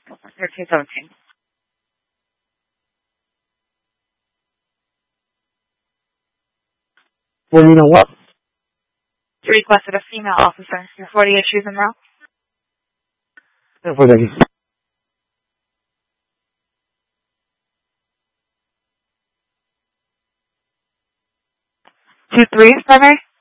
1317. Well, you know what? You requested a female officer. Your 48 shoes and route? For the 23, primary?